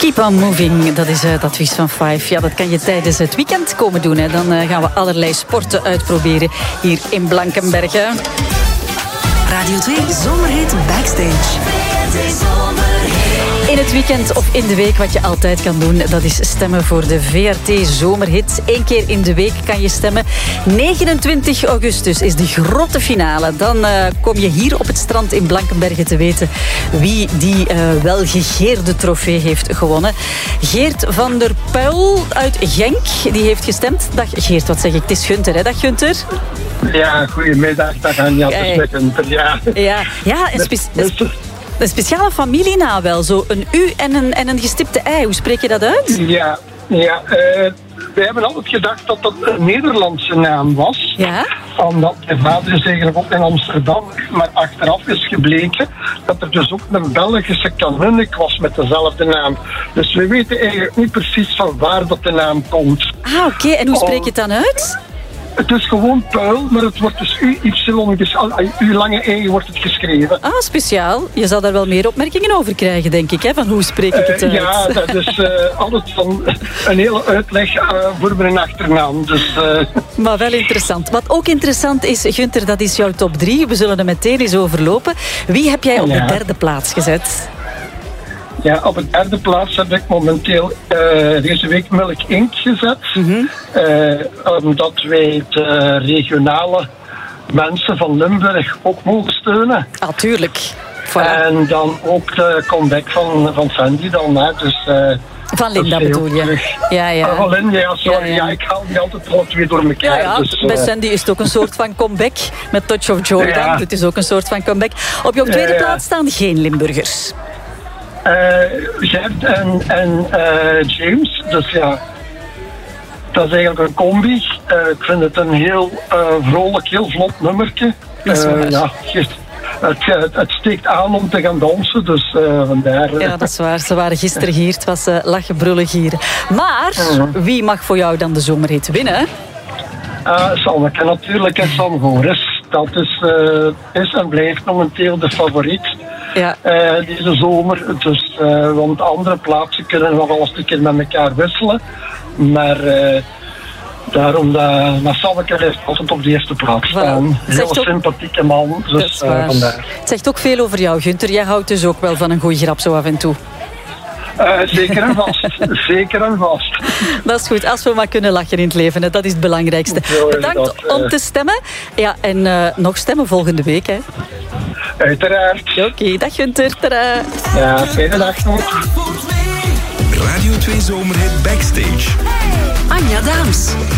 Keep on moving, dat is het advies van Five. Ja, dat kan je tijdens het weekend komen doen. Hè. Dan gaan we allerlei sporten uitproberen hier in Blankenberge. Radio 2 Zomerhit Backstage. In het weekend of in de week wat je altijd kan doen, dat is stemmen voor de VRT Zomerhit. 1 keer in de week kan je stemmen. 29 augustus is de grote finale. Dan kom je hier op het strand in Blankenberge te weten wie die welgegeerde trofee heeft gewonnen. Geert van der Puil uit Genk, die heeft gestemd. Dag Geert, wat zeg ik? Het is Gunther, hè? Dag Gunther. Ja, goedemiddag. Dag Anja, het is met Gunther, ja. Een speciale familienaam wel, zo een U en een gestipte ei. Hoe spreek je dat uit? Ja. Wij hebben altijd gedacht dat dat een Nederlandse naam was. Ja? Omdat mijn vader is eigenlijk ook in Amsterdam. Maar achteraf is gebleken dat er dus ook een Belgische kanunnik was met dezelfde naam. Dus we weten eigenlijk niet precies van waar dat de naam komt. Ah, oké. En hoe spreek je het dan uit? Het is gewoon Puil, maar het wordt dus U lange E wordt het geschreven. Ah, speciaal. Je zal daar wel meer opmerkingen over krijgen, denk ik, hè? Van hoe spreek ik het uit? Ja, dat is altijd van een hele uitleg voor mijn achternaam. Dus, Maar wel interessant. Wat ook interessant is, Gunther, dat is jouw top 3. We zullen er meteen eens overlopen. Wie heb jij op de derde plaats gezet? Ja, op de derde plaats heb ik momenteel deze week Milk Inc. gezet. Mm-hmm. Omdat wij de regionale mensen van Limburg ook mogen steunen. Ah, tuurlijk. Voilà. En dan ook de comeback van Sandy dan. Hè. Dus, van Linda bedoel je? Ja. Van Linda, ja, sorry. Ja. Ik haal die altijd alle twee door elkaar. Ja. Dus, bij Sandy is het ook een soort van comeback. Met Touch of Jordan. Ja. Het is ook een soort van comeback. Op je tweede plaats staan geen Limburgers. Gert en James, dus ja, dat is eigenlijk een combi. Ik vind het een heel vrolijk, heel vlot nummertje. Het steekt aan om te gaan dansen, dus vandaar... Ja, dat is waar. Ze waren gisteren hier. Het was lachen, brullen, gieren. Maar wie mag voor jou dan de zomerhit winnen? Sanneke natuurlijk en Sam Goris. Dat is en blijft momenteel de favoriet. Ja. Deze zomer. Dus, want andere plaatsen kunnen nog wel eens een keer met elkaar wisselen. Maar daarom dat Sanneke heeft altijd op de eerste plaats staan. Een heel sympathieke man. Dus, vandaar. Het zegt ook veel over jou, Gunther. Jij houdt dus ook wel van een goede grap zo af en toe. Zeker en vast. Zeker en vast. Dat is goed, als we maar kunnen lachen in het leven. Hè. Dat is het belangrijkste. Bedankt om te stemmen. Ja, en nog stemmen volgende week, hè. Uiteraard. Oké, dag Gunther. Tadaa. Ja, fijne dag nog. Radio 2 Zomerhit Backstage. Anja Daams.